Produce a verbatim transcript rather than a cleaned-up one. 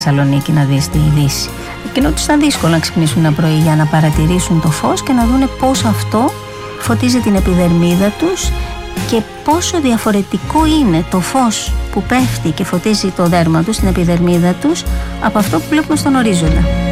Θεσσαλονίκη να δεις τη Δύση. Εκείνο τους ήταν δύσκολο να ξυπνήσουν ένα πρωί για να παρατηρήσουν το φως και να δούνε πώς αυτό φωτίζει την επιδερμίδα τους και πόσο διαφορετικό είναι το φως που πέφτει και φωτίζει το δέρμα τους, την επιδερμίδα τους, από αυτό που βλέπουμε στον ορίζοντα.